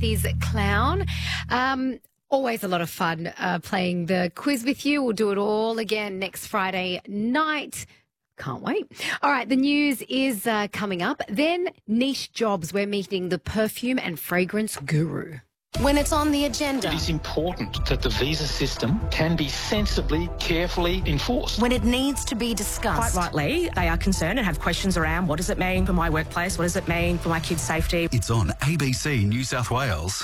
Kathy's Clown. Always a lot of fun playing the quiz with you. We'll do it all again next Friday night. Can't wait. All right, the news is coming up. Then niche jobs. We're meeting the perfume and fragrance guru. When it's on the agenda. It is important that the visa system can be sensibly, carefully enforced. When it needs to be discussed. Quite rightly, they are concerned and have questions around what does it mean for my workplace, what does it mean for my kids' safety. It's on ABC New South Wales.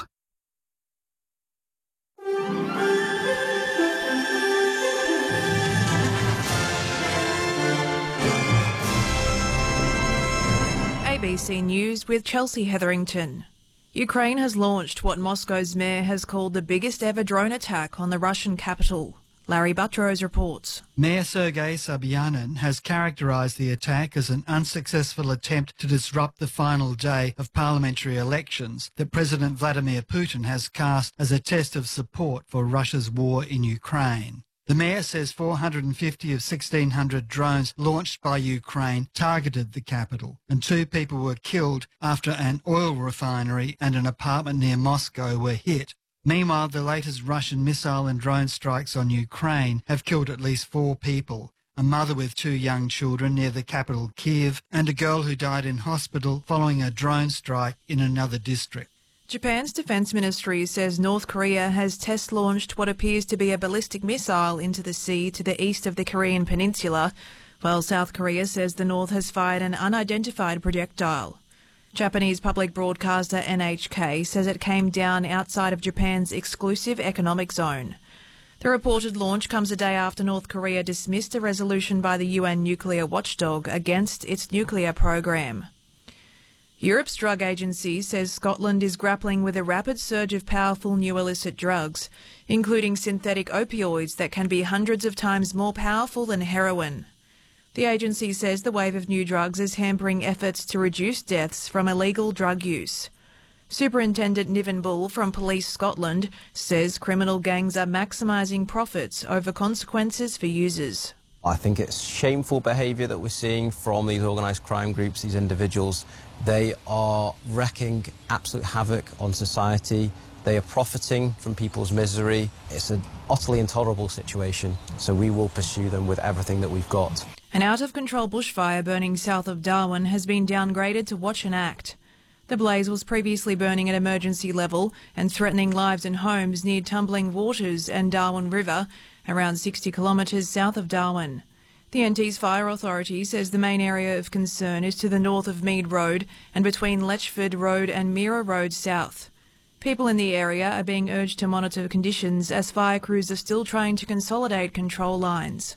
ABC News with Chelsea Hetherington. Ukraine has launched what Moscow's mayor has called the biggest ever drone attack on the Russian capital. Larry Buttrose reports. Mayor Sergei Sobyanin has characterised the attack as an unsuccessful attempt to disrupt the final day of parliamentary elections that President Vladimir Putin has cast as a test of support for Russia's war in Ukraine. The mayor says 450 of 1,600 drones launched by Ukraine targeted the capital, and 2 people were killed after an oil refinery and an apartment near Moscow were hit. Meanwhile, the latest Russian missile and drone strikes on Ukraine have killed at least 4 people, a mother with 2 young children near the capital Kyiv, and a girl who died in hospital following a drone strike in another district. Japan's defence ministry says North Korea has test-launched what appears to be a ballistic missile into the sea to the east of the Korean peninsula, while South Korea says the North has fired an unidentified projectile. Japanese public broadcaster NHK says it came down outside of Japan's exclusive economic zone. The reported launch comes a day after North Korea dismissed a resolution by the UN nuclear watchdog against its nuclear program. Europe's drug agency says Scotland is grappling with a rapid surge of powerful new illicit drugs, including synthetic opioids that can be hundreds of times more powerful than heroin. The agency says the wave of new drugs is hampering efforts to reduce deaths from illegal drug use. Superintendent Niven Bull from Police Scotland says criminal gangs are maximising profits over consequences for users. I think it's shameful behaviour that we're seeing from these organised crime groups, these individuals. They are wreaking absolute havoc on society. They are profiting from people's misery. It's an utterly intolerable situation, so we will pursue them with everything that we've got. An out-of-control bushfire burning south of Darwin has been downgraded to watch and act. The blaze was previously burning at emergency level and threatening lives and homes near Tumbling Waters and Darwin River, around 60 kilometres south of Darwin. The NT's Fire Authority says the main area of concern is to the north of Mead Road and between Letchford Road and Mira Road south. People in the area are being urged to monitor conditions as fire crews are still trying to consolidate control lines.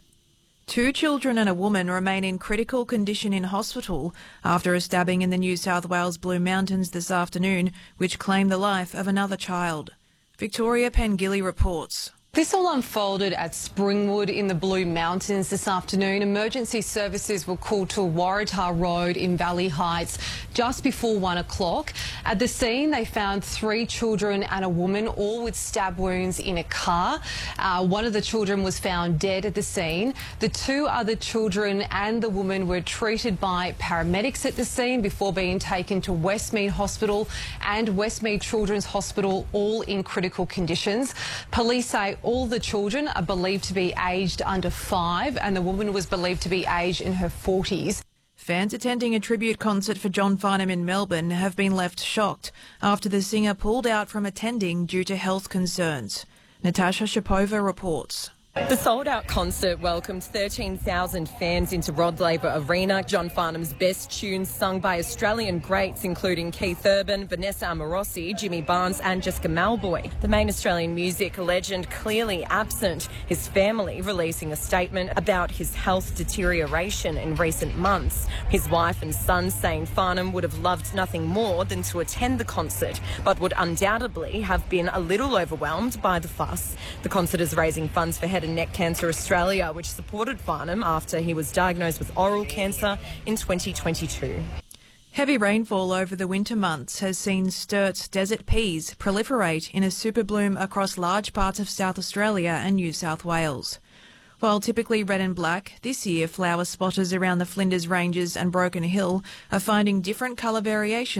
2 children and a woman remain in critical condition in hospital after a stabbing in the New South Wales Blue Mountains this afternoon, which claimed the life of another child. Victoria Pengilly reports. This all unfolded at Springwood in the Blue Mountains this afternoon. Emergency services were called to Waratah Road in Valley Heights just before 1 o'clock. At the scene, they found 3 children and a woman, all with stab wounds in a car. One of the children was found dead at the scene. The 2 other children and the woman were treated by paramedics at the scene before being taken to Westmead Hospital and Westmead Children's Hospital, all in critical conditions. Police say all the children are believed to be aged under 5 and the woman was believed to be aged in her 40s. Fans attending a tribute concert for John Farnham in Melbourne have been left shocked after the singer pulled out from attending due to health concerns. Natasha Shapova reports. The sold-out concert welcomed 13,000 fans into Rod Laver Arena. John Farnham's best tunes sung by Australian greats including Keith Urban, Vanessa Amorosi, Jimmy Barnes and Jessica Malboy. The main Australian music legend clearly absent, his family releasing a statement about his health deterioration in recent months. His wife and son saying Farnham would have loved nothing more than to attend the concert, but would undoubtedly have been a little overwhelmed by the fuss. The concert is raising funds for Head and Neck Cancer Australia, which supported Farnham after he was diagnosed with oral cancer in 2022. Heavy rainfall over the winter months has seen Sturt's desert peas proliferate in a super bloom across large parts of South Australia and New South Wales. While typically red and black, this year flower spotters around the Flinders Ranges and Broken Hill are finding different colour variations